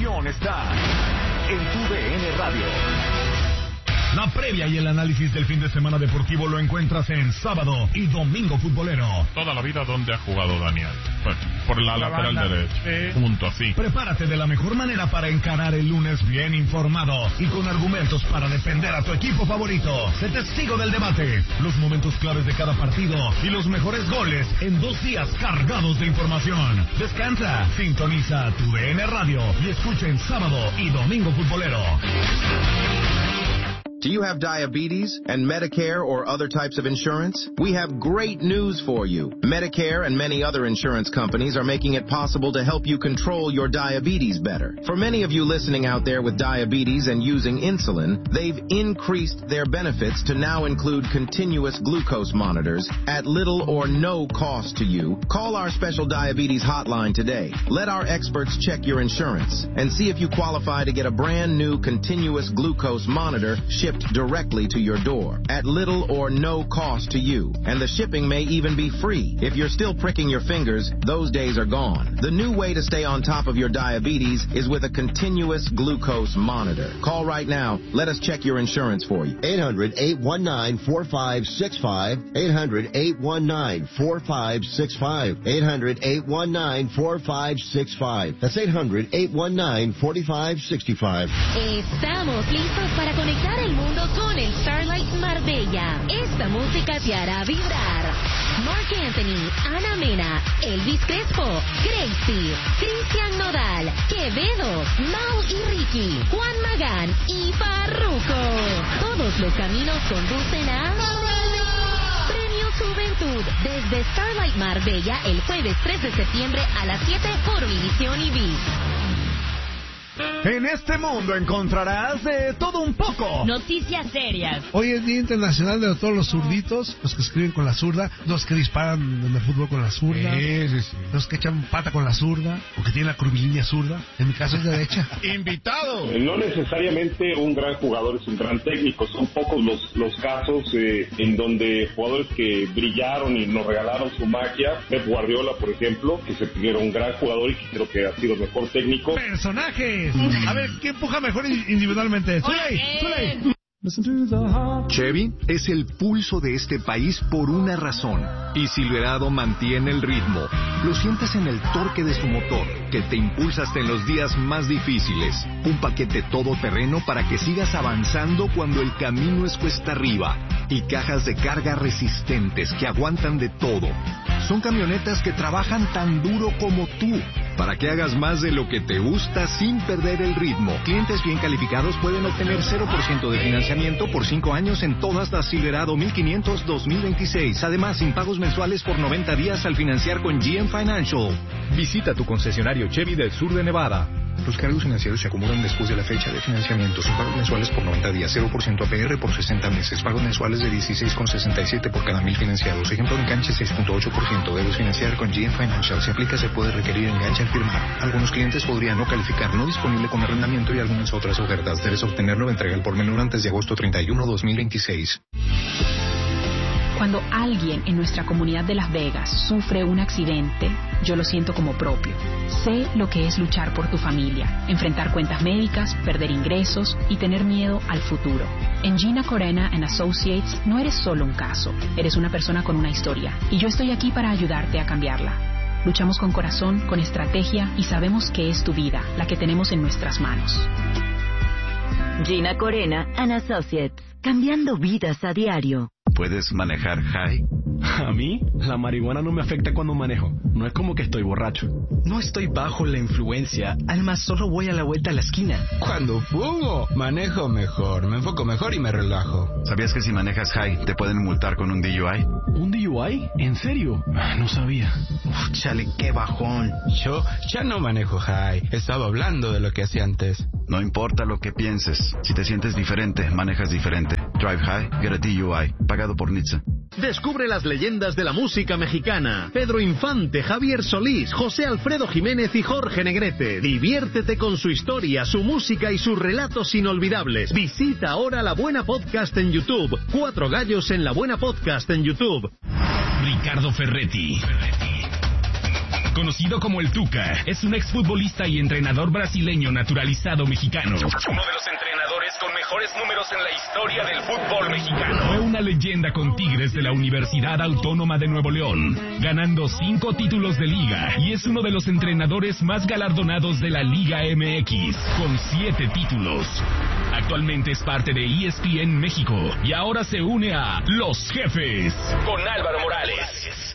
diversión está en TUDN Radio. La previa y el análisis del fin de semana deportivo lo encuentras en Sábado y Domingo Futbolero. Toda la vida donde ha jugado Daniel. Bueno, por la lateral derecha. Punto, así. Prepárate de la mejor manera para encarar el lunes bien informado y con argumentos para defender a tu equipo favorito. Sé testigo del debate, los momentos claves de cada partido y los mejores goles en 2 días cargados de información. Descansa, sintoniza TUDN Radio y escucha en Sábado y Domingo Futbolero. Do you have diabetes and Medicare or other types of insurance? We have great news for you. Medicare and many other insurance companies are making it possible to help you control your diabetes better. For many of you listening out there with diabetes and using insulin, they've increased their benefits to now include continuous glucose monitors at little or no cost to you. Call our special diabetes hotline today. Let our experts check your insurance and see if you qualify to get a brand new continuous glucose monitor shipped directly to your door at little or no cost to you. And the shipping may even be free. If you're still pricking your fingers, those days are gone. The new way to stay on top of your diabetes is with a continuous glucose monitor. Call right now. Let us check your insurance for you. 800-819-4565. 800-819-4565. 800-819-4565. That's 800-819-4565. Estamos listos para conectar el mundo con el Starlight Marbella. Esta música te hará vibrar. Marc Anthony, Ana Mena, Elvis Crespo, Gracie, Cristian Nodal, Quevedo, Mau y Ricky, Juan Magán y Farruko. Todos los caminos conducen a Premio Juventud desde Starlight Marbella el jueves 3 de septiembre a las 7 por Univisión y ViX. En este mundo encontrarás de todo un poco. Noticias serias. Hoy es Día Internacional de todos los zurditos, los que escriben con la zurda, los que disparan en el fútbol con la zurda, los que echan pata con la zurda, o que tienen la curvilínea zurda. En mi caso es derecha. ¡Invitado! No necesariamente un gran jugador es un gran técnico. Son pocos los casos en donde jugadores que brillaron y nos regalaron su magia. Pep Guardiola, por ejemplo, que se era un gran jugador y que creo que ha sido el mejor técnico. ¡Personajes! A ver, ¿quién empuja mejor individualmente? ¡Zuley! Chevy es el pulso de este país por una razón. Y Silverado mantiene el ritmo. Lo sientes en el torque de su motor, que te impulsa hasta en los días más difíciles. Un paquete todoterreno para que sigas avanzando cuando el camino es cuesta arriba. Y cajas de carga resistentes que aguantan de todo. Son camionetas que trabajan tan duro como tú, para que hagas más de lo que te gusta sin perder el ritmo. Clientes bien calificados pueden obtener 0% de financiamiento por 5 años en todas las Silverado 1500 2026. Además, sin pagos mensuales por 90 días al financiar con GM Financial. Visita tu concesionario Chevy del sur de Nevada. Los cargos financieros se acumulan después de la fecha de financiamiento. Sin pagos mensuales por 90 días, 0% APR por 60 meses. Pagos mensuales de 16,67 por cada 1,000 financiados. Ejemplo de enganche 6,8%. Debes financiar con GM Financial. Si aplica, se puede requerir enganche al firmar. Algunos clientes podrían no calificar. No disponible con arrendamiento y algunas otras ofertas. Debes obtenerlo de entrega al por menor antes de agosto 31, 2026. Cuando alguien en nuestra comunidad de Las Vegas sufre un accidente, yo lo siento como propio. Sé lo que es luchar por tu familia, enfrentar cuentas médicas, perder ingresos y tener miedo al futuro. En Gina Corena and Associates no eres solo un caso, eres una persona con una historia, y yo estoy aquí para ayudarte a cambiarla. Luchamos con corazón, con estrategia y sabemos que es tu vida, la que tenemos en nuestras manos. Gina Corena and Associates, cambiando vidas a diario. ¿Puedes manejar high? A mí, la marihuana no me afecta cuando manejo. No es como que estoy borracho. No estoy bajo la influencia. Además, solo voy a la vuelta a la esquina. Cuando fumo, manejo mejor, me enfoco mejor y me relajo. ¿Sabías que si manejas high te pueden multar con un DUI? ¿Un DUI? ¿En serio? No sabía. Uf, chale, qué bajón. Yo ya no manejo high. Estaba hablando de lo que hacía antes. No importa lo que pienses. Si te sientes diferente, manejas diferente. Drive high, get a DUI. Pagado por NHTSA. Descubre las leyendas de la música mexicana. Pedro Infante, Javier Solís, José Alfredo Jiménez y Jorge Negrete. Diviértete con su historia, su música y sus relatos inolvidables. Visita ahora La Buena Podcast en YouTube. 4 gallos en La Buena Podcast en YouTube. Ricardo Ferretti. conocido como el Tuca, es un exfutbolista y entrenador brasileño naturalizado mexicano. Uno de los entrenadores con mejores números en la historia del fútbol mexicano. Fue una leyenda con Tigres de la Universidad Autónoma de Nuevo León, ganando 5 títulos de liga, y es uno de los entrenadores más galardonados de la Liga MX, con 7 títulos. Actualmente es parte de ESPN México y ahora se une a Los Jefes con Álvaro Morales.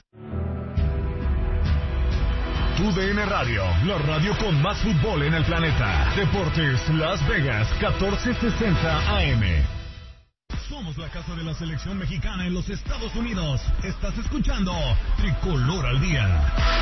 TUDN Radio, la radio con más fútbol en el planeta. Deportes Las Vegas, 1460 AM. Somos la casa de la selección mexicana en los Estados Unidos. Estás escuchando Tricolor al Día.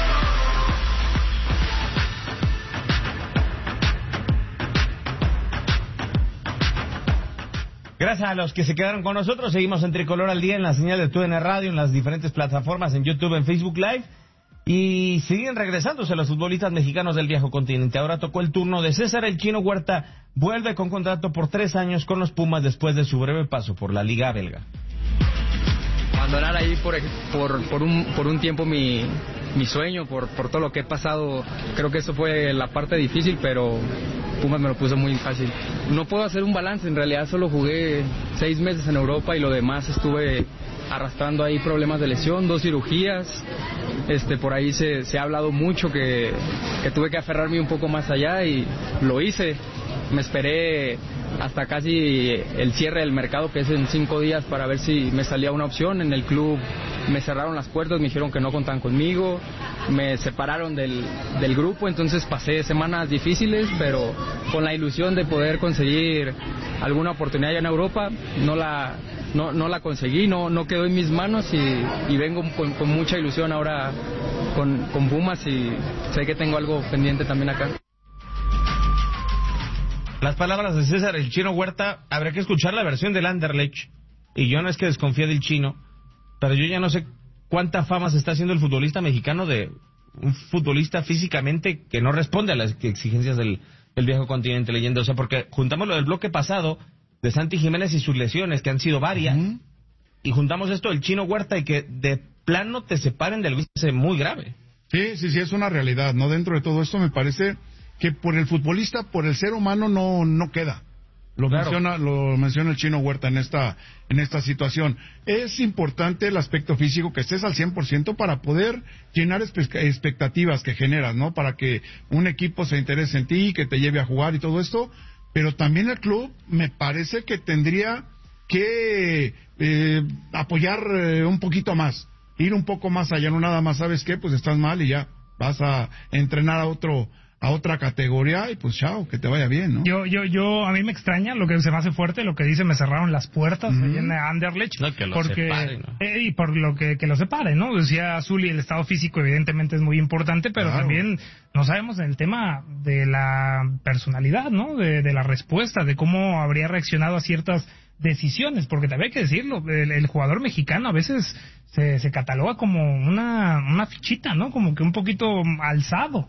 Gracias a los que se quedaron con nosotros. Seguimos en Tricolor al Día en la señal de TUDN Radio, en las diferentes plataformas, en YouTube, en Facebook Live. Y siguen regresándose los futbolistas mexicanos del viejo continente. Ahora tocó el turno de César El Chino Huerta. Vuelve con contrato por 3 años con los Pumas después de su breve paso por la Liga Belga. Abandonar ahí por un tiempo mi sueño, por todo lo que he pasado. Creo que eso fue la parte difícil, pero Pumas me lo puso muy fácil. No puedo hacer un balance, en realidad solo jugué 6 meses en Europa y lo demás estuve arrastrando ahí problemas de lesión, 2 cirugías. Por ahí se ha hablado mucho que tuve que aferrarme un poco más allá y lo hice. Me esperé hasta casi el cierre del mercado, que es en 5 días, para ver si me salía una opción. En el club me cerraron las puertas, me dijeron que no contaban conmigo, me separaron del grupo, entonces pasé semanas difíciles, pero con la ilusión de poder conseguir alguna oportunidad allá en Europa. No la conseguí, no quedó en mis manos y vengo con mucha ilusión ahora con Pumas, y sé que tengo algo pendiente también acá. Las palabras de César El Chino Huerta, habrá que escuchar la versión del Anderlecht, y yo no es que desconfíe del Chino, pero yo ya no sé cuánta fama se está haciendo el futbolista mexicano de un futbolista físicamente que no responde a las exigencias del viejo continente, leyendo. O sea, porque juntamos lo del bloque pasado de Santi Jiménez y sus lesiones, que han sido varias, y juntamos esto del Chino Huerta, y que de plano te separen del vice muy grave. Sí, es una realidad, ¿no? Dentro de todo esto me parece que por el futbolista, por el ser humano no queda. Lo menciona el Chino Huerta en esta situación. Es importante el aspecto físico, que estés al 100% para poder llenar expectativas que generas, ¿no? Para que un equipo se interese en ti, que te lleve a jugar y todo esto. Pero también el club me parece que tendría que apoyar un poquito más, ir un poco más allá, no nada más, ¿sabes qué? Pues estás mal y ya vas a entrenar a otra categoría y pues chao, que te vaya bien, ¿no? A mí me extraña lo que se me hace fuerte, lo que dice, me cerraron las puertas ahí en Anderlecht, separe, ¿no? Y por lo que lo separe, ¿no? Decía Zuli, el estado físico evidentemente es muy importante, pero también no sabemos el tema de la personalidad, ¿no? De la respuesta, de cómo habría reaccionado a ciertas decisiones, porque también hay que decirlo, el jugador mexicano a veces se cataloga como una fichita, ¿no? Como que un poquito alzado.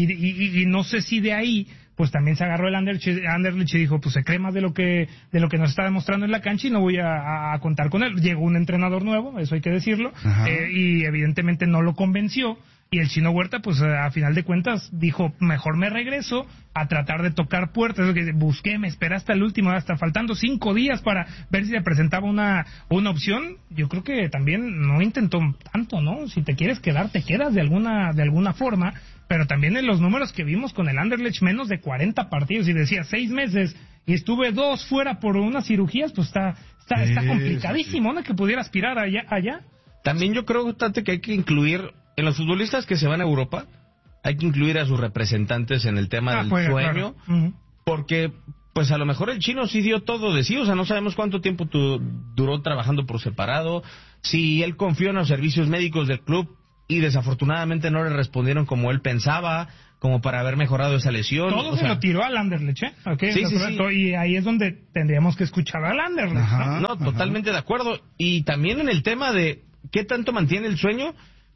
Y no sé si de ahí pues también se agarró el Anderlecht y dijo, pues se cree más de lo que nos está demostrando en la cancha y no voy a contar con él. Llegó un entrenador nuevo, eso hay que decirlo, y evidentemente no lo convenció, y el Chino Huerta pues a final de cuentas dijo, mejor me regreso a tratar de tocar puertas. Es que busqué, me esperé hasta el último, hasta faltando 5 días para ver si se presentaba una opción. Yo creo que también no intentó tanto, ¿no? Si te quieres quedar, te quedas de alguna forma. Pero también en los números que vimos con el Anderlecht, menos de 40 partidos, y decía 6 meses, y estuve 2 fuera por unas cirugías, pues está complicadísimo, ¿no? Que pudiera aspirar allá. También yo creo, Tate, que hay que incluir, en los futbolistas que se van a Europa, hay que incluir a sus representantes en el tema del sueño, claro. Porque pues a lo mejor el Chino sí dio todo de sí, o sea, no sabemos cuánto tiempo duró trabajando por separado, si él confió en los servicios médicos del club, y desafortunadamente no le respondieron como él pensaba, como para haber mejorado esa lesión. Todo se lo tiró al Anderlecht, ¿eh? Okay, sí. Y ahí es donde tendríamos que escuchar al Anderlecht. No, totalmente de acuerdo. Y también en el tema de qué tanto mantiene el sueño,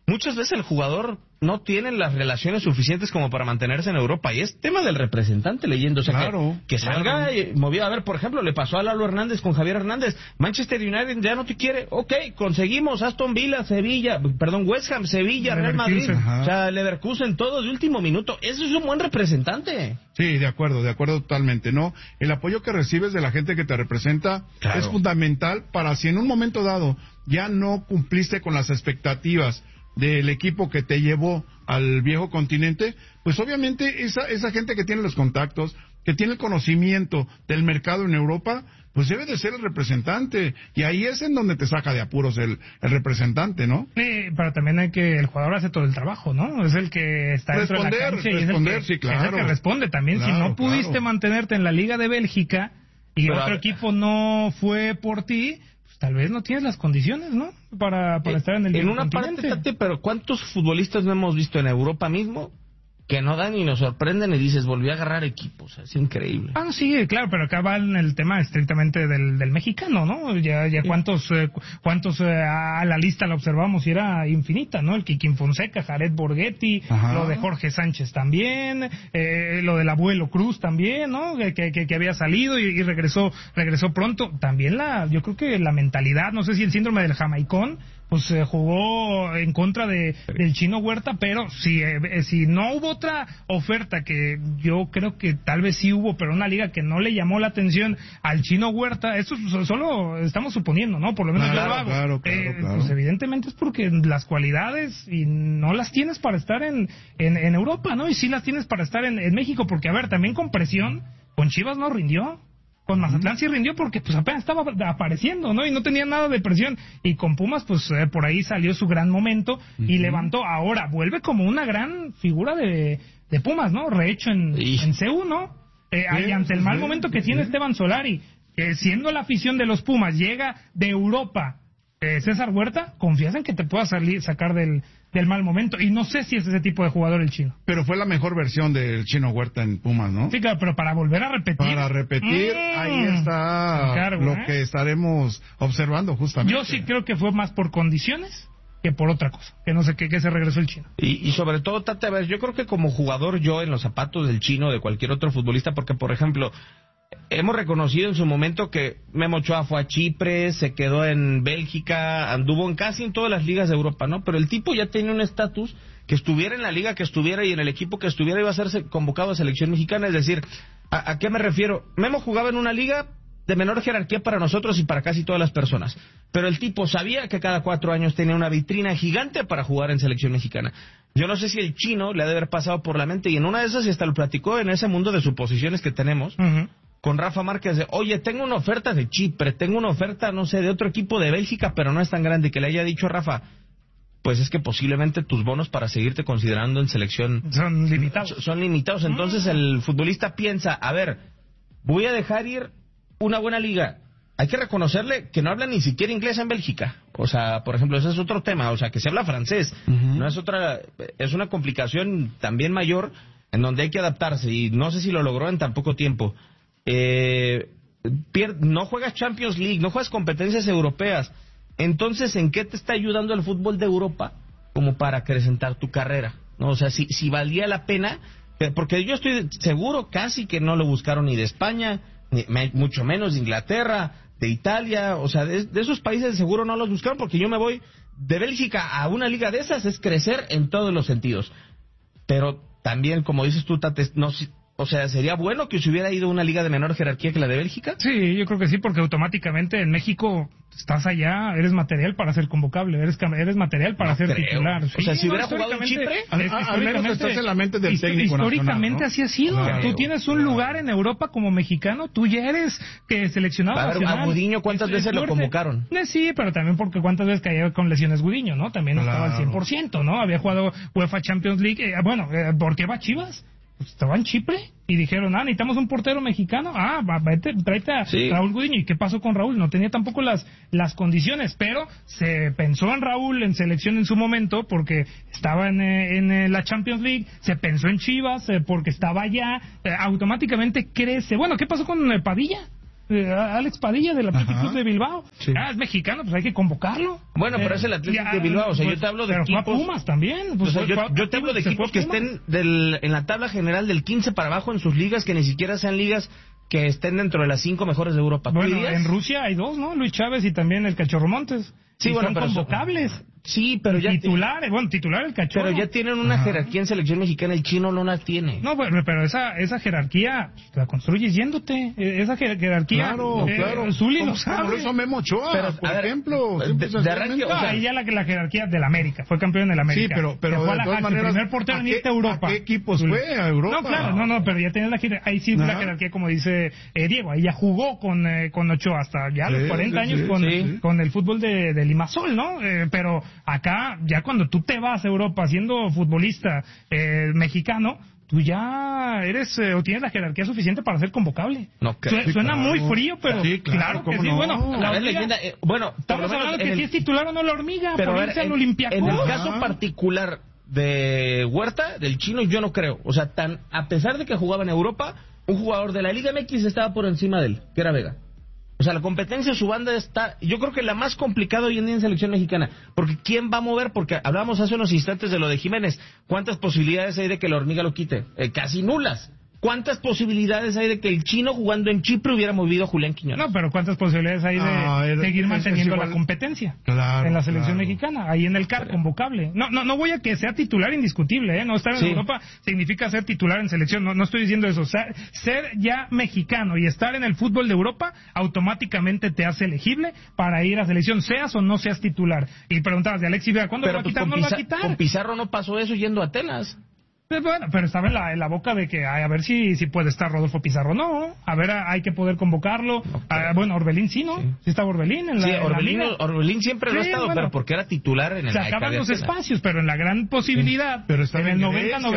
muchas veces el jugador no tiene las relaciones suficientes como para mantenerse en Europa, y es tema del representante leyendo, o sea, claro, que salga movido. A ver, por ejemplo, le pasó a Lalo Hernández con Javier Hernández. Manchester United ya no te quiere, ok, conseguimos Aston Villa, West Ham, Sevilla, Real Madrid, o sea, Leverkusen, todo de último minuto. Eso es un buen representante. Sí, de acuerdo totalmente, ¿no? El apoyo que recibes de la gente que te representa es fundamental para si en un momento dado ya no cumpliste con las expectativas del equipo que te llevó al viejo continente, pues obviamente esa gente que tiene los contactos, que tiene el conocimiento del mercado en Europa, pues debe de ser el representante, y ahí es en donde te saca de apuros el representante, ¿no? Sí, pero también hay que el jugador hace todo el trabajo, ¿no? Es el que está dentro de la cancha y sí, claro. Es el que responde también. Claro, si no pudiste mantenerte en la Liga de Bélgica y otro equipo no fue por ti, tal vez no tienes las condiciones, ¿no? Para estar en el una continente. Parte, pero ¿cuántos futbolistas no hemos visto en Europa mismo que no dan y nos sorprenden y dices, volvió a agarrar equipos? Es increíble. Sí, claro, pero acá va en el tema estrictamente del mexicano, ¿no? Ya cuántos a la lista la observamos y era infinita, ¿no? El Kikín Fonseca, Jared Borghetti, lo de Jorge Sánchez también, lo del Abuelo Cruz también, ¿no? Que había salido y regresó pronto. También yo creo que la mentalidad, no sé si el síndrome del jamaicón, pues jugó en contra del Chino Huerta, pero si no hubo otra oferta, que yo creo que tal vez sí hubo, pero una liga que no le llamó la atención al Chino Huerta, eso solo estamos suponiendo, ¿no? Por lo menos yo lo hago. Claro. Pues evidentemente es porque las cualidades y no las tienes para estar en Europa, ¿no? Y sí las tienes para estar en México, porque a ver, también con presión, con Chivas no rindió. Con Mazatlán sí rindió porque pues apenas estaba apareciendo, ¿no? Y no tenía nada de presión. Y con Pumas, pues por ahí salió su gran momento y levantó. Ahora vuelve como una gran figura de Pumas, ¿no? Rehecho en CU, ¿no? Y ante el mal momento que tiene Esteban Solari, siendo la afición de los Pumas, llega de Europa César Huerta, confías en que te pueda sacar del mal momento, y no sé si es ese tipo de jugador el Chino. Pero fue la mejor versión del Chino Huerta en Pumas, ¿no? Sí, claro, pero para volver a repetir. Ahí está lo que estaremos observando justamente. Yo sí creo que fue más por condiciones que por otra cosa, que no sé qué se regresó el Chino. Y sobre todo, Tate, a ver, yo creo que como jugador, yo en los zapatos del Chino, de cualquier otro futbolista, porque por ejemplo, hemos reconocido en su momento que Memo Ochoa fue a Chipre, se quedó en Bélgica, anduvo casi en todas las ligas de Europa, ¿no? Pero el tipo ya tenía un estatus, que estuviera en la liga que estuviera y en el equipo que estuviera iba a ser convocado a selección mexicana. Es decir, ¿a qué me refiero? Memo jugaba en una liga de menor jerarquía para nosotros y para casi todas las personas, pero el tipo sabía que cada 4 años tenía una vitrina gigante para jugar en selección mexicana. Yo no sé si el Chino le ha de haber pasado por la mente, y en una de esas, y hasta lo platicó en ese mundo de suposiciones que tenemos, con Rafa Márquez, de, oye, tengo una oferta de Chipre, tengo una oferta, no sé, de otro equipo de Bélgica, pero no es tan grande, y que le haya dicho Rafa, pues es que posiblemente tus bonos para seguirte considerando en selección son limitados. Son limitados. Entonces el futbolista piensa, a ver, voy a dejar ir una buena liga. Hay que reconocerle que no habla ni siquiera inglés en Bélgica. O sea, por ejemplo, ese es otro tema. O sea, que se habla francés. No es otra, es una complicación también mayor en donde hay que adaptarse, y no sé si lo logró en tan poco tiempo. No juegas Champions League, no juegas competencias europeas. Entonces, ¿en qué te está ayudando el fútbol de Europa como para acrecentar tu carrera? ¿No? O sea, si valía la pena, porque yo estoy seguro casi que no lo buscaron ni de España, ni mucho menos de Inglaterra, de Italia, o sea, de esos países de seguro no los buscaron, porque yo me voy de Bélgica a una liga de esas, es crecer en todos los sentidos. Pero también, como dices tú, Tate, no, o sea, ¿sería bueno que se hubiera ido a una liga de menor jerarquía que la de Bélgica? Sí, yo creo que sí, porque automáticamente en México estás allá, eres material para ser convocable, eres material para ser titular. Sí, o sea, si hubiera jugado en Chipre, al menos estás en la mente del técnico históricamente, nacional, ¿no? así ha sido. Claro, tú tienes un lugar en Europa como mexicano, tú ya eres seleccionado nacional. A Gudiño, ¿cuántas veces lo convocaron? Sí, pero también porque cuántas veces caía con lesiones Gudiño, ¿no? También no estaba al 100%, ¿no? Había jugado UEFA Champions League. ¿Por qué va Chivas? Pues estaba en Chipre y dijeron, necesitamos un portero mexicano, tráete a Raúl Gudiño. ¿Y qué pasó con Raúl? No tenía tampoco las condiciones, pero se pensó en Raúl en selección en su momento porque estaba en la Champions League, se pensó en Chivas porque estaba allá, automáticamente crece. Bueno, ¿qué pasó con Padilla? Alex Padilla del Athletic Club de Bilbao. Sí. Es mexicano, pues hay que convocarlo. Bueno, pero es el Athletic de Bilbao, o sea, yo te hablo de pero equipos... Pero Pumas también. Pues o sea, yo te hablo de equipos que estén en la tabla general del 15 para abajo en sus ligas, que ni siquiera sean ligas que estén dentro de las 5 mejores de Europa. Bueno, en Rusia hay 2, ¿no? Luis Chávez y también el Cachorro Montes. Sí, bueno, son pero convocables. Sí, pero ya... Titular el Cachorro. Pero ya tienen una jerarquía en selección mexicana, el Chino no la tiene. No, pero esa jerarquía la construyes yéndote. Esa jerarquía... Claro. Zuli lo sabe. Por eso Memo Ochoa, por ejemplo. De arranque, o sea, ahí ya la jerarquía del América. Fue campeón del América. Sí, pero fue de todas maneras... El primer portero en irte a Europa. ¿A qué equipos fue? ¿A Europa? No, claro, pero ya tienes la jerarquía. Ahí sí fue la jerarquía, como dice Diego. Ahí ya jugó con Ochoa hasta ya los 40 años con el fútbol de Limassol, ¿no? Pero acá, ya cuando tú te vas a Europa siendo futbolista mexicano, tú ya eres o tienes la jerarquía suficiente para ser convocable. No, suena muy frío, pero claro que sí. No. Bueno, la hormiga, estamos hablando que si es titular o no la hormiga, pero por irse al Olympiacos. En el caso particular de Huerta, del Chino, yo no creo. O sea, a pesar de que jugaba en Europa, un jugador de la Liga MX estaba por encima de él, que era Vega. O sea, la competencia de su banda está, yo creo que la más complicada hoy en día en selección mexicana. Porque ¿quién va a mover? Porque hablábamos hace unos instantes de lo de Jiménez. ¿Cuántas posibilidades hay de que la hormiga lo quite? Casi nulas. ¿Cuántas posibilidades hay de que el Chino jugando en Chipre hubiera movido a Julián Quiñones? No, pero ¿cuántas posibilidades hay de seguir manteniendo la competencia en la selección mexicana? Ahí en el CAR, convocable. No voy a que sea titular indiscutible, ¿eh? No estar en Europa significa ser titular en selección, no estoy diciendo eso. O sea, ser ya mexicano y estar en el fútbol de Europa automáticamente te hace elegible para ir a selección, seas o no seas titular. Y preguntabas de Alexis Vega, ¿cuándo lo va a quitar? No lo va a quitar. Con Pizarro no pasó eso yendo a Atenas. Bueno, pero estaba en la boca de que a ver si puede estar Rodolfo Pizarro. No, a ver, hay que poder convocarlo. Bueno, Orbelín sí, ¿no? Sí estaba Orbelín en la Orbelín siempre lo ha estado, pero porque era titular en el... Se acaban los espacios, pero en la gran posibilidad, pero en el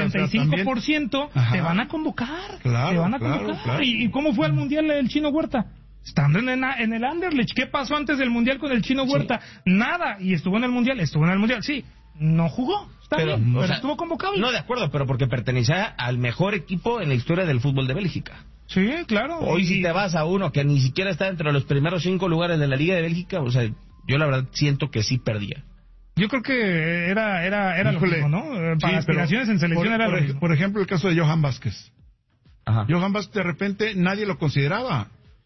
90-95% te van a convocar. Claro, te van a convocar. Claro. ¿Y cómo fue al Mundial el Chino Huerta? Estando en el Anderlecht. ¿Qué pasó antes del Mundial con el Chino Huerta? Nada. Y estuvo en el Mundial, sí. No jugó, pero estuvo convocable. No, de acuerdo, pero porque pertenecía al mejor equipo en la historia del fútbol de Bélgica. Sí, claro. Hoy si te vas a uno que ni siquiera está entre los primeros 5 lugares de la Liga de Bélgica, o sea, yo la verdad siento que sí perdía. Yo creo que era lo mismo, ¿no? Para aspiraciones en selección era lo mismo. Por ejemplo, el caso de Johan Vázquez. Johan Vázquez de repente nadie lo consideraba.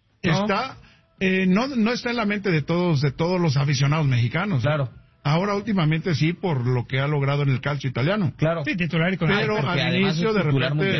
No está en la mente de todos los aficionados mexicanos. Claro. Ahora últimamente sí, por lo que ha logrado en el calcio italiano. Claro. Sí, titular y con pero al inicio de repente...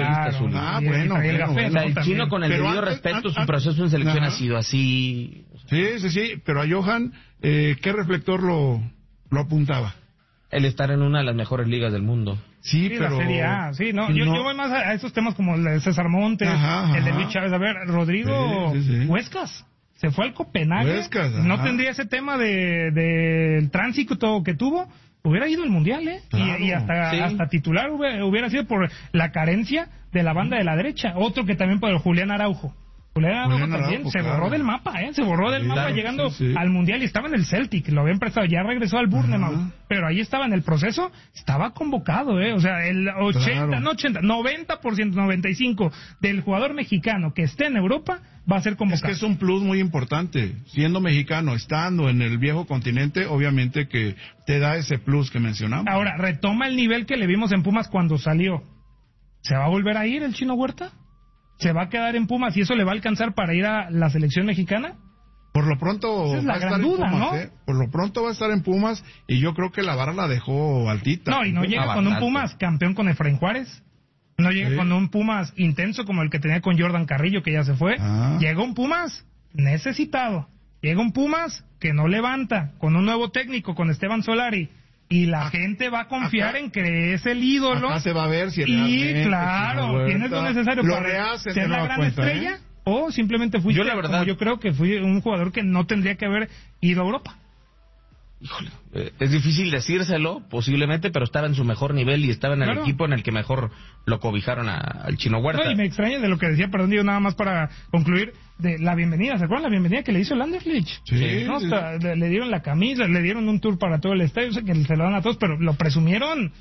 El Chino con el debido respeto, su proceso en selección ha sido así. Sí, pero a Johan, ¿qué reflector lo apuntaba? El estar en una de las mejores ligas del mundo. Sí, pero... la Serie A, sí, no. Yo voy más a esos temas como el de César Montes, el de Luis Chávez. A ver, Rodrigo Huescas. Se fue al Copenhague, no tendría ese tema del tránsito que tuvo, hubiera ido al Mundial, Claro, y hasta titular hubiera sido por la carencia de la banda de la derecha. Otro que también por Julián Araujo. Julián Araujo también se borró del mapa, se borró del mapa llegando al Mundial y estaba en el Celtic, lo habían prestado, ya regresó al Bournemouth, pero ahí estaba en el proceso, estaba convocado, o sea, el 90%, 95% del jugador mexicano que esté en Europa va a ser convocado. Es que es un plus muy importante, siendo mexicano, estando en el viejo continente, obviamente que te da ese plus que mencionamos. Ahora, retoma el nivel que le vimos en Pumas cuando salió. ¿Se va a volver a ir el Chino Huerta? ¿Se va a quedar en Pumas y eso le va a alcanzar para ir a la selección mexicana? Por lo pronto es la gran duda, Pumas, ¿no? Por lo pronto va a estar en Pumas y yo creo que la vara la dejó altita. No, y no llega con un Pumas campeón con Efraín Juárez. No llega con un Pumas intenso como el que tenía con Jordan Carrillo, que ya se fue. Llega un Pumas necesitado. Llega un Pumas que no levanta, con un nuevo técnico, con Esteban Solari. Y la gente va a confiar en que es el ídolo. Acá se va a ver si y claro, tienes lo necesario para ser la gran estrella. O simplemente fuiste, yo la verdad, como yo creo que fui un jugador que no tendría que haber ido a Europa. Híjole, es difícil decírselo, posiblemente, pero estaba en su mejor nivel y estaba en el equipo en el que mejor lo cobijaron al Chino Huerta. No, y me extraña de lo que decía, perdón, digo nada más para concluir, de la bienvenida. ¿Se acuerdan la bienvenida que le hizo el Anderlecht? Sí. ¿No? Le dieron la camisa, le dieron un tour para todo el estadio, que se lo dan a todos, pero lo presumieron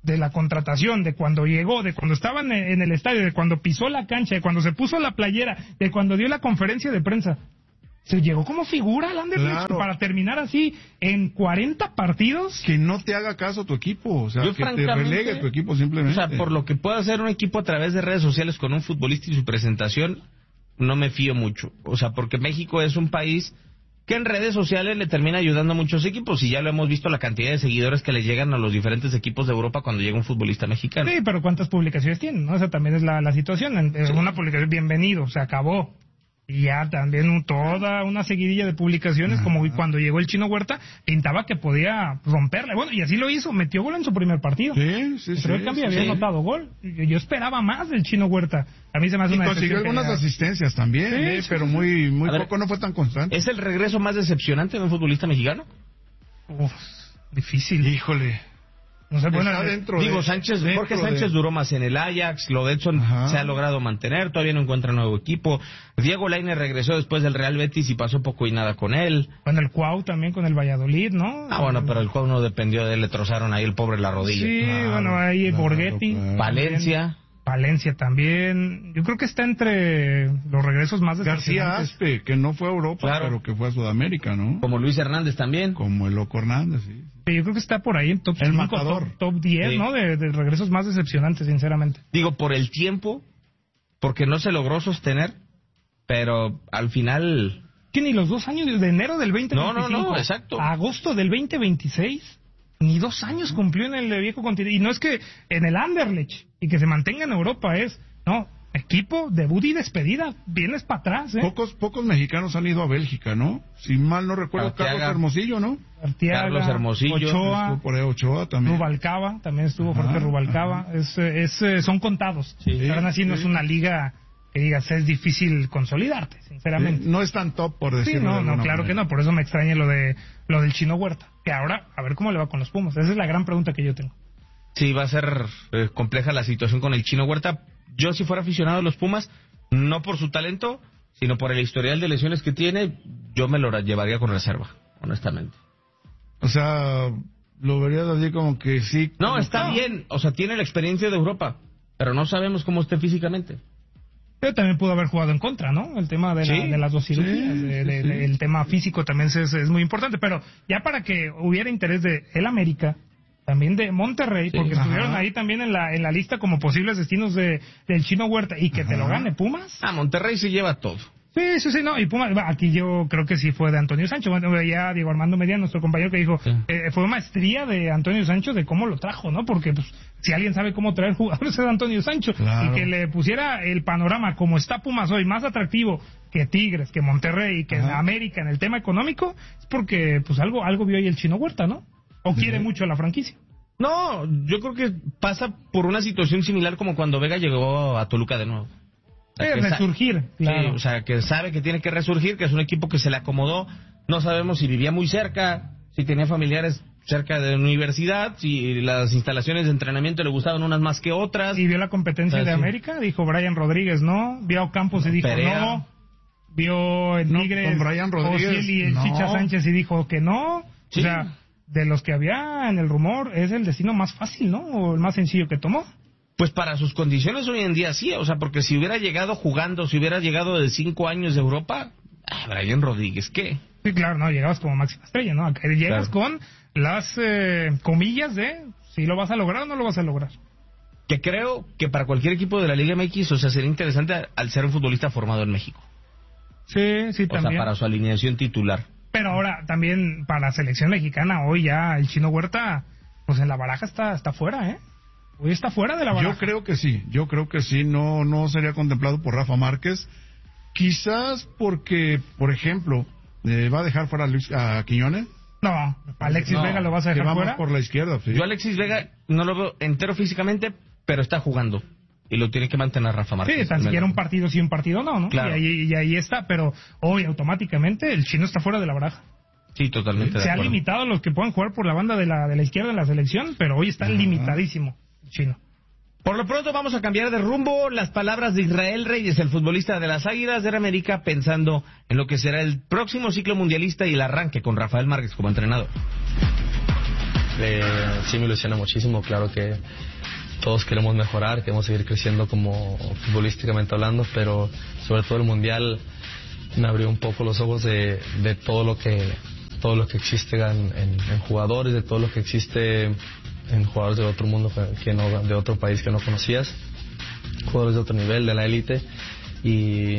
de la contratación, de cuando llegó, de cuando estaban en el estadio, de cuando pisó la cancha, de cuando se puso la playera, de cuando dio la conferencia de prensa. Se llegó como figura al Anderlecht para terminar así en 40 partidos. Que no te haga caso tu equipo, o sea, que te relegue tu equipo simplemente. O sea, por lo que pueda hacer un equipo a través de redes sociales con un futbolista y su presentación, no me fío mucho. O sea, porque México es un país que en redes sociales le termina ayudando a muchos equipos, y ya lo hemos visto la cantidad de seguidores que le llegan a los diferentes equipos de Europa cuando llega un futbolista mexicano. Sí, pero ¿cuántas publicaciones tienen? ¿No? Esa también es la situación. Sí. Una publicación, bienvenido, se acabó. Y ya también toda una seguidilla de publicaciones, como cuando llegó el Chino Huerta, pintaba que podía romperle. Bueno, y así lo hizo, metió gol en su primer partido. Sí. Pero el cambio había anotado gol. Yo esperaba más del Chino Huerta. A mí se me hace una consiguió algunas asistencias también, pero muy poco, no fue tan constante. ¿Es el regreso más decepcionante de un futbolista mexicano? Difícil. Híjole. No sé, bueno, Jorge Sánchez duró más en el Ajax, lo de Edson se ha logrado mantener, todavía no encuentra nuevo equipo. Diego Lainez regresó después del Real Betis y pasó poco y nada con él. Bueno, el Cuau también con el Valladolid, ¿no? Bueno, pero el Cuau no dependió de él, le trozaron ahí el pobre la rodilla. Sí, bueno, ahí Borghetti. Valencia también. Yo creo que está entre los regresos más decepcionantes. García Aspe, que no fue a Europa, pero que fue a Sudamérica, ¿no? Como Luis Hernández también. Como el Loco Hernández, sí. Yo creo que está por ahí en top 5, top 10, sí. ¿No? De regresos más decepcionantes, sinceramente. Digo, por el tiempo, porque no se logró sostener, pero al final... ¿Qué, ni los 2 años de enero del 2025? No, exacto. A agosto del 2026, ni 2 años cumplió en el viejo continente. Y no es que en el Anderlecht, y que se mantenga en Europa, no... Equipo, debut y despedida, vienes para atrás, ¿eh? Pocos mexicanos han ido a Bélgica, ¿no? Si mal no recuerdo, Arteaga, Carlos Hermosillo, ¿no? Arteaga, Carlos Hermosillo. Ochoa, por ahí Ochoa también. Rubalcaba, también estuvo Jorge Rubalcaba. Son contados. Sí. Ahora así no es una liga que digas, es difícil consolidarte, sinceramente. No es tan top, por decirlo. Sí, no, claro que no. Por eso me extraña lo del Chino Huerta. Que ahora, a ver cómo le va con los Pumas. Esa es la gran pregunta que yo tengo. Sí, va a ser compleja la situación con el Chino Huerta. Yo, si fuera aficionado a los Pumas, no por su talento, sino por el historial de lesiones que tiene, yo me lo llevaría con reserva, honestamente. O sea, lo verías así como que sí. No, está bien, o sea, tiene la experiencia de Europa, pero no sabemos cómo esté físicamente. Pero también pudo haber jugado en contra, ¿no? El tema de las 2 cirugías, el tema físico también es muy importante, pero ya para que hubiera interés de el América, también de Monterrey, porque estuvieron ahí también en la lista como posibles destinos del Chino Huerta, y que te lo gane Pumas. Monterrey se lleva todo. Sí, no, y Pumas, aquí yo creo que sí fue de Antonio Sancho. Bueno, ya Diego Armando Medina, nuestro compañero, que dijo, fue maestría de Antonio Sancho de cómo lo trajo, ¿no? Porque pues si alguien sabe cómo traer jugadores es Antonio Sancho, y que le pusiera el panorama como está Pumas hoy, más atractivo que Tigres, que Monterrey, que América en el tema económico, es porque pues algo vio ahí el Chino Huerta, ¿no? ¿O quiere mucho la franquicia? No, yo creo que pasa por una situación similar como cuando Vega llegó a Toluca de nuevo. Resurgir, claro. Sí, o sea, que sabe que tiene que resurgir, que es un equipo que se le acomodó. No sabemos si vivía muy cerca, si tenía familiares cerca de la universidad, si las instalaciones de entrenamiento le gustaban unas más que otras. Y vio la competencia de América, dijo Brian Rodríguez, ¿no? Vio a Campos y dijo Perea. No. Vio el Tigres, Brian Rodríguez, y el Chicha Sánchez y dijo que no. Sí. O sea, de los que había en el rumor, es el destino más fácil, ¿no? O el más sencillo que tomó. Pues para sus condiciones hoy en día sí, o sea, porque si hubiera llegado jugando, si hubiera llegado de 5 años de Europa, Brian Rodríguez, ¿qué? Sí, claro, no, llegabas como máxima estrella, ¿no? Acá llegas con las comillas de si lo vas a lograr o no lo vas a lograr. Que creo que para cualquier equipo de la Liga MX, o sea, sería interesante al ser un futbolista formado en México. Sí, también. O sea, para su alineación titular. Pero ahora también para la selección mexicana, hoy ya el Chino Huerta, pues en la baraja está fuera, ¿eh? Hoy está fuera de la baraja. Yo creo que sí, no sería contemplado por Rafa Márquez. Quizás porque, por ejemplo, ¿va a dejar fuera a Quiñones? No, Alexis Vega lo vas a dejar fuera. Por la izquierda, sí. Yo Alexis Vega no lo veo entero físicamente, pero está jugando. Y lo tiene que mantener Rafa Márquez. Sí, tan siquiera un partido sí, un partido no. Claro. Y ahí está, pero hoy automáticamente el chino está fuera de la baraja. Sí, totalmente. Se ha limitado a los que puedan jugar por la banda de la izquierda en la selección, pero hoy está limitadísimo el chino. Por lo pronto vamos a cambiar de rumbo. Las palabras de Israel Reyes, el futbolista de las Águilas de América, pensando en lo que será el próximo ciclo mundialista y el arranque con Rafael Márquez como entrenador. sí me ilusiona muchísimo. Claro que todos queremos mejorar, queremos seguir creciendo como futbolísticamente hablando, pero sobre todo el Mundial me abrió un poco los ojos de todo lo que existe en jugadores, de todo lo que existe en jugadores de otro mundo, de otro país que no conocías, jugadores de otro nivel, de la élite, y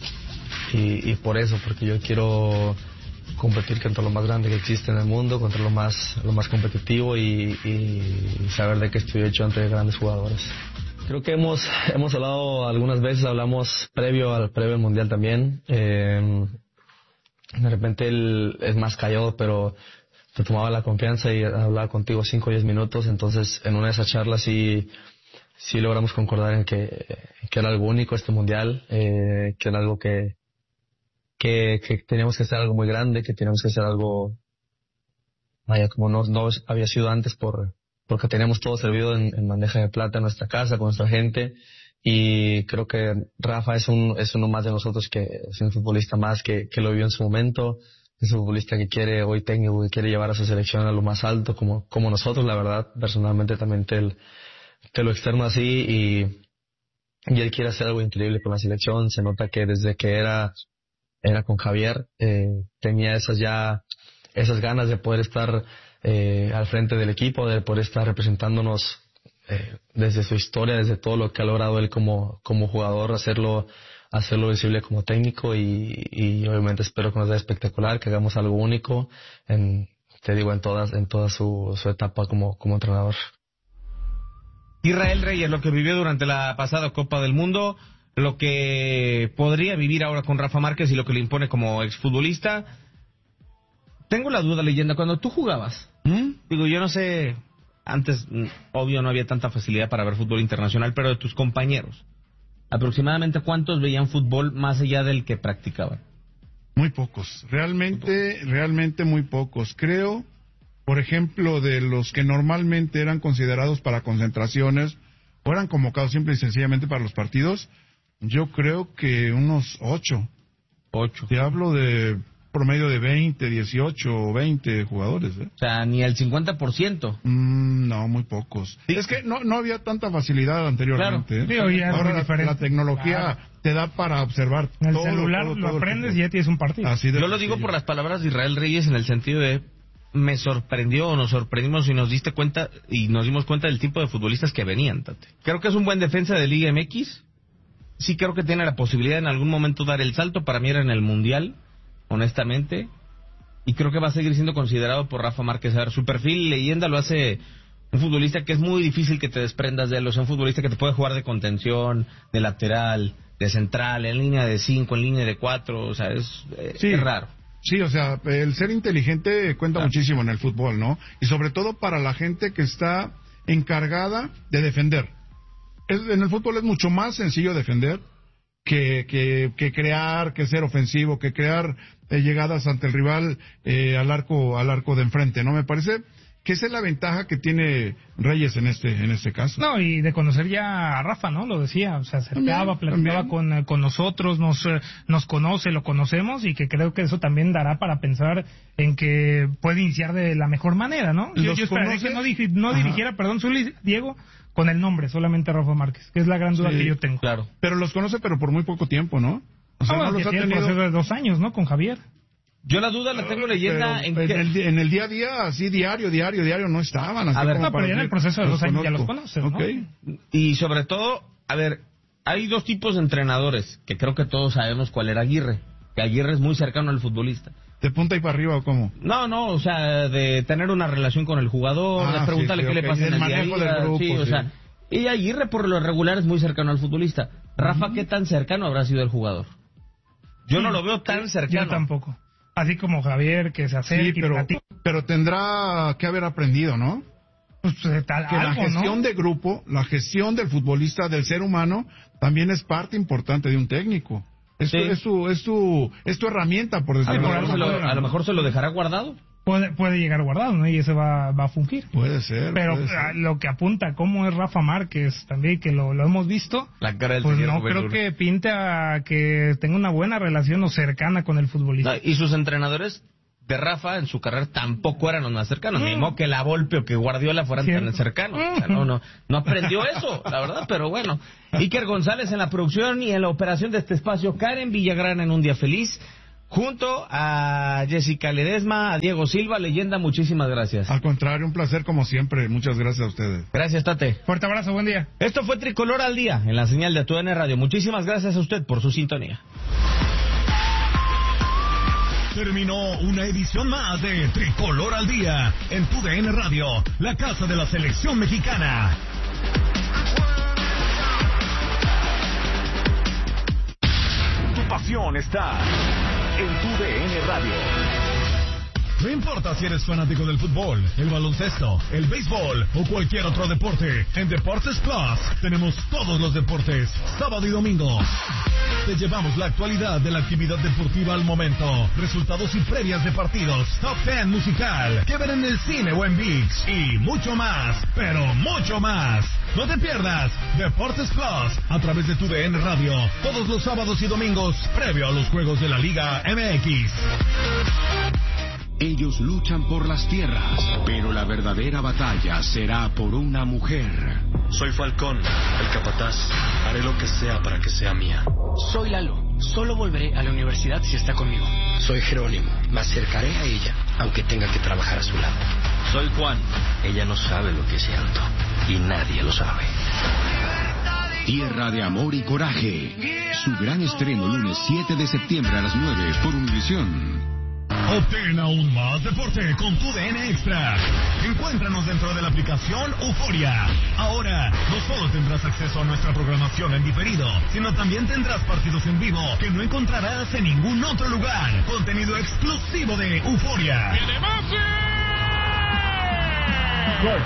por eso, porque yo quiero competir contra lo más grande que existe en el mundo, contra lo más competitivo y saber de qué estoy hecho ante grandes jugadores. Creo que hemos hablado algunas veces, hablamos previo al Mundial también. De repente él es más callado, pero te tomaba la confianza y hablaba contigo 5 o 10 minutos. Entonces, en una de esas charlas sí logramos concordar en que era algo único este Mundial, que era algo que teníamos que hacer algo muy grande, que teníamos que hacer algo, como no había sido antes porque teníamos todo servido en bandeja de plata en nuestra casa, con nuestra gente, y creo que Rafa es uno más de nosotros, que es un futbolista más que lo vivió en su momento, es un futbolista que quiere, hoy técnico, que quiere llevar a su selección a lo más alto, como nosotros, la verdad, personalmente también te lo externo así, y él quiere hacer algo increíble con la selección. Se nota que desde que era con Javier, tenía esas ganas de poder estar al frente del equipo, de poder estar representándonos desde su historia, desde todo lo que ha logrado él como jugador, hacerlo visible como técnico, y obviamente espero que nos sea espectacular, que hagamos algo único en toda su etapa como entrenador. Israel Reyes, lo que vivió durante la pasada Copa del Mundo, lo que podría vivir ahora con Rafa Márquez y lo que le impone como exfutbolista. Tengo la duda, leyenda, cuando tú jugabas, digo, yo no sé, antes, obvio, no había tanta facilidad para ver fútbol internacional, pero de tus compañeros, aproximadamente ¿cuántos veían fútbol más allá del que practicaban? Muy pocos, realmente muy pocos. Creo, por ejemplo, de los que normalmente eran considerados para concentraciones o eran convocados simple y sencillamente para los partidos, yo creo que unos 8. Te hablo de promedio de 20, 18 o 20 jugadores. O sea, ni el 50%. No, muy pocos. Sí. Es que no había tanta facilidad anteriormente. Claro. Sí, ahora la tecnología te da para observar en el todo, celular lo aprendes y ya tienes un partido. Yo lo digo por las palabras de Israel Reyes, en el sentido de me sorprendió, o nos sorprendimos y nos dimos cuenta del tipo de futbolistas que venían, Tate. Creo que es un buen defensa de Liga MX. Sí, creo que tiene la posibilidad en algún momento dar el salto. Para mí era en el Mundial, honestamente, y creo que va a seguir siendo considerado por Rafa Márquez. A ver, su perfil leyenda lo hace un futbolista que es muy difícil que te desprendas de él. O sea, un futbolista que te puede jugar de contención, de lateral, de central, en línea de 5, en línea de 4. O sea, es raro. Sí, o sea, el ser inteligente cuenta muchísimo en el fútbol, ¿no? Y sobre todo para la gente que está encargada de defender. En el fútbol es mucho más sencillo defender que crear, que ser ofensivo, que crear llegadas ante el rival al arco de enfrente, ¿no? Me parece que esa es la ventaja que tiene Reyes en este caso. No, y de conocer ya a Rafa, ¿no? Lo decía, o sea, platicaba con nosotros, nos conoce, lo conocemos, y que creo que eso también dará para pensar en que puede iniciar de la mejor manera, ¿no? Yo esperaría que no dirigiera, Zuli, Diego, con el nombre, solamente Rafa Márquez, que es la gran duda que yo tengo. Claro. Pero los conoce, pero por muy poco tiempo, ¿no? O sea, no los ha tenido el proceso de 2 años, ¿no? Con Javier. Yo la duda la tengo, leyenda, en el día a día, así diario no estaban. Así pero ya en el proceso de 2 años ya los conoces, ¿no? Okay. Y sobre todo, a ver, hay 2 tipos de entrenadores, que creo que todos sabemos cuál era Aguirre. Que Aguirre es muy cercano al futbolista. ¿De punta y para arriba o cómo? No, o sea, de tener una relación con el jugador, de preguntarle qué le pasa en el día a día. O sea, y Aguirre por lo regular es muy cercano al futbolista. Rafa, ¿qué tan cercano habrá sido el jugador? Yo no lo veo tan cercano. Yo tampoco. Así como Javier, que se acerca y platica. Pero tendrá que haber aprendido, ¿no? Pues la gestión de grupo, la gestión del futbolista, del ser humano, también es parte importante de un técnico. Es tu herramienta, por decirlo de alguna manera. A lo mejor se lo dejará guardado. Puede llegar guardado, ¿no? Y ese va a fungir. Puede ser. Pero lo que apunta cómo es Rafa Márquez también, que lo hemos visto, la cara del pues no creo que pinte a que tenga una buena relación o cercana con el futbolista. Y sus entrenadores de Rafa en su carrera tampoco eran los más cercanos. Ni modo que la Volpe o que Guardiola fueran tan cercanos. O sea, no aprendió eso, la verdad, pero bueno. Iker González en la producción y en la operación de este espacio, Karen Villagrán en Un Día Feliz, junto a Jessica Ledesma, a Diego Silva, leyenda, muchísimas gracias. Al contrario, un placer como siempre. Muchas gracias a ustedes. Gracias, Tate. Fuerte abrazo, buen día. Esto fue Tricolor al Día, en la señal de TUDN Radio. Muchísimas gracias a usted por su sintonía. Terminó una edición más de Tricolor al Día en TUDN Radio, la casa de la selección mexicana. Tu pasión está en TUDN Radio. No importa si eres fanático del fútbol, el baloncesto, el béisbol o cualquier otro deporte, en Deportes Plus tenemos todos los deportes, sábado y domingo. Te llevamos la actualidad de la actividad deportiva al momento, resultados y previas de partidos, top 10 musical, que ver en el cine o en ViX y mucho más, pero mucho más. No te pierdas Deportes Plus a través de TUDN Radio, todos los sábados y domingos, previo a los juegos de la Liga MX. Ellos luchan por las tierras, pero la verdadera batalla será por una mujer. Soy Falcón, el capataz. Haré lo que sea para que sea mía. Soy Lalo. Solo volveré a la universidad si está conmigo. Soy Jerónimo. Me acercaré a ella, aunque tenga que trabajar a su lado. Soy Juan. Ella no sabe lo que siento. Y nadie lo sabe. Tierra de amor y coraje. Su gran estreno lunes 7 de septiembre a las 9 por Univisión. Obtén aún más deporte con TUDN Extra. Encuéntranos dentro de la aplicación Euforia. Ahora, no solo tendrás acceso a nuestra programación en diferido, sino también tendrás partidos en vivo que no encontrarás en ningún otro lugar. Contenido exclusivo de Euforia. ¡Viene Messi! ¡Gol!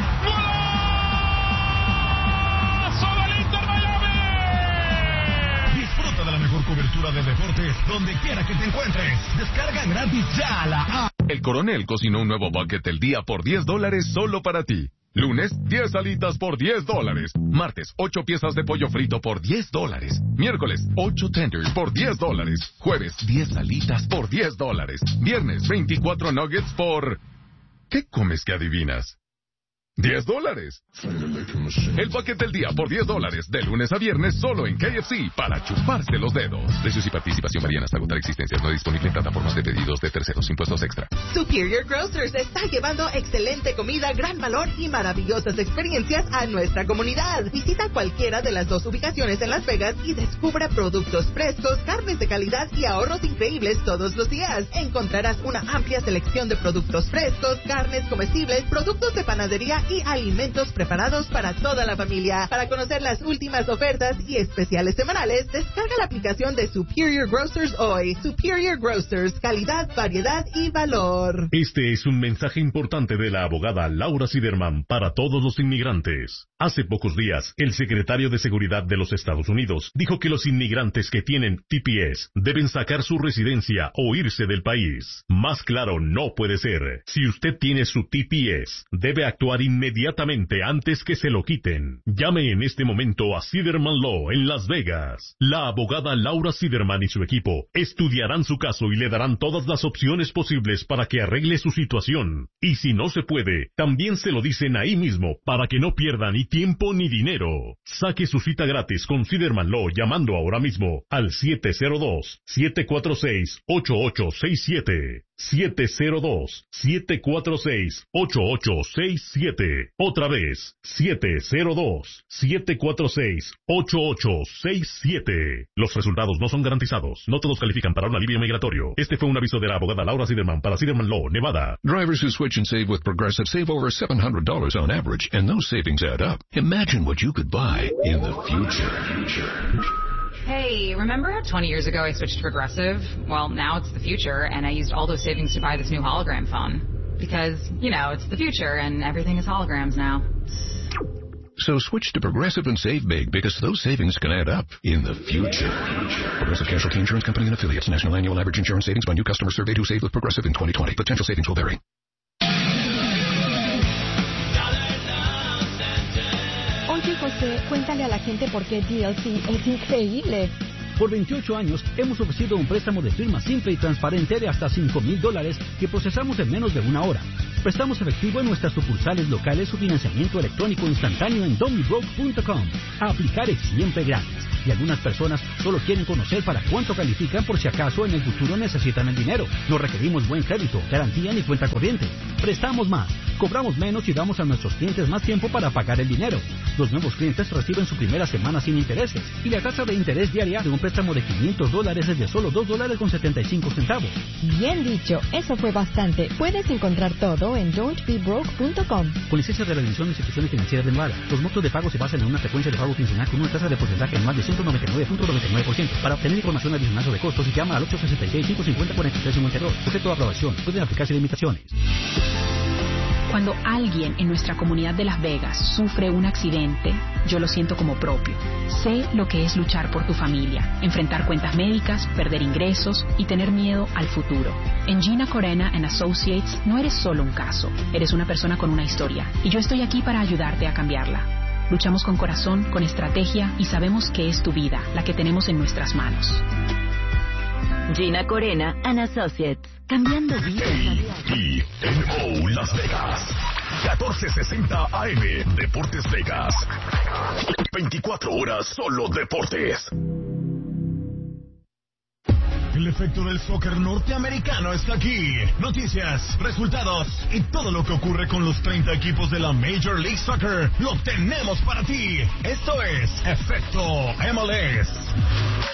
Disfruta de la mejor cobertura de deportes donde quiera que te encuentres. Descarga gratis ya la app. El Coronel cocinó un nuevo bucket del día por $10 solo para ti. Lunes, 10 alitas por $10. Martes, 8 piezas de pollo frito por $10. Miércoles, 8 tenders por $10. Jueves, 10 alitas por $10. Viernes, 24 nuggets por... ¿Qué comes que adivinas? $10. El paquete del día por $10, de lunes a viernes solo en KFC para chuparse los dedos. Precios y participación varían hasta agotar existencias. No disponible en plataformas de pedidos de terceros, impuestos extra. Superior Grocers está llevando excelente comida, gran valor y maravillosas experiencias a nuestra comunidad. Visita cualquiera de las 2 ubicaciones en Las Vegas y descubra productos frescos, carnes de calidad y ahorros increíbles todos los días. Encontrarás una amplia selección de productos frescos, carnes comestibles, productos de panadería y alimentos preparados para toda la familia. Para conocer las últimas ofertas y especiales semanales, descarga la aplicación de Superior Grocers hoy. Superior Grocers, calidad, variedad y valor. Este es un mensaje importante de la abogada Laura Siderman para todos los inmigrantes. Hace pocos días, el secretario de Seguridad de los Estados Unidos dijo que los inmigrantes que tienen TPS deben sacar su residencia o irse del país. Más claro no puede ser. Si usted tiene su TPS, debe actuar inmediatamente antes que se lo quiten. Llame en este momento a Siderman Law en Las Vegas. La abogada Laura Siderman y su equipo estudiarán su caso y le darán todas las opciones posibles para que arregle su situación. Y si no se puede, también se lo dicen ahí mismo para que no pierda ni tiempo ni dinero. Saque su cita gratis con Siderman Law llamando ahora mismo al 702-746-8867. 702-746-8867. Otra vez, 702-746-8867. Los resultados no son garantizados. No todos califican para un alivio migratorio. Este fue un aviso de la abogada Laura Siderman para Siderman Law, Nevada. Drivers who switch and save with Progressive save over $700 on average, and those savings add up. Imagine what you could buy in the future. Hey, remember how 20 years ago I switched to Progressive? Well, now it's the future, and I used all those savings to buy this new hologram phone. Because, you know, it's the future, and everything is holograms now. So switch to Progressive and save big, because those savings can add up in the future. Progressive Casualty Insurance Company and Affiliates. National annual average insurance savings by new customers surveyed who saved with Progressive in 2020. Potential savings will vary. Oye, José, cuéntale a la gente por qué DLC es increíble. Por 28 años hemos ofrecido un préstamo de firma simple y transparente de hasta $5,000 que procesamos en menos de una hora. Prestamos efectivo en nuestras sucursales locales o financiamiento electrónico instantáneo en domibroke.com. Aplicar es siempre gratis. Y algunas personas solo quieren conocer para cuánto califican por si acaso en el futuro necesitan el dinero. No requerimos buen crédito, garantía ni cuenta corriente. Prestamos más, cobramos menos y damos a nuestros clientes más tiempo para pagar el dinero. Los nuevos clientes reciben su primera semana sin intereses y la tasa de interés diaria de un préstamo de $500 es de solo $2.75. Bien dicho, eso fue bastante. Puedes encontrar todo en don'tbebroke.com. Con licencia de la División de Instituciones Financieras de Nevada, los montos de pago se basan en una frecuencia de pago quincenal con una tasa de porcentaje anual de 199.99%. Para obtener información adicional sobre costos, llama al 866-550-4352. Sujeto a aprobación. Pueden aplicarse limitaciones. Cuando alguien en nuestra comunidad de Las Vegas sufre un accidente, yo lo siento como propio. Sé lo que es luchar por tu familia, enfrentar cuentas médicas, perder ingresos y tener miedo al futuro. En Gina Corena and Associates no eres solo un caso, eres una persona con una historia y yo estoy aquí para ayudarte a cambiarla. Luchamos con corazón, con estrategia y sabemos que es tu vida la que tenemos en nuestras manos. Gina Corena and Associates. Cambiando vidas. TNO Las Vegas. 1460 AM. Deportes Vegas. 24 horas solo deportes. El efecto del soccer norteamericano está aquí. Noticias, resultados y todo lo que ocurre con los 30 equipos de la Major League Soccer lo tenemos para ti. Esto es Efecto MLS.